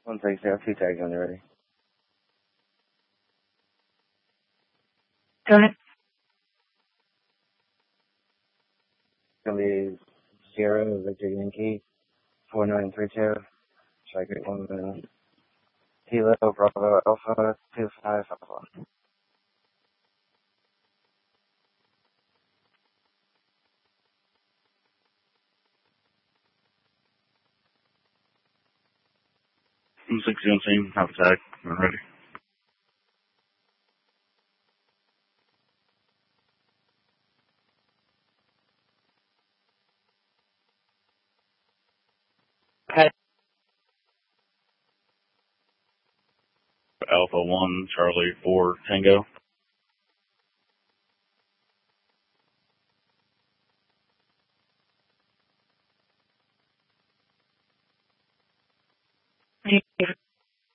160, 2 tags on you ready. Got it. It's going to be 0, Victor Yankee, 4932. Strike rate 1 minute. Kilo, Bravo, Alpha, 25 Alpha. I'm 60 on scene, have a tag, I'm ready. Okay. Alpha 1, Charlie 4, Tango.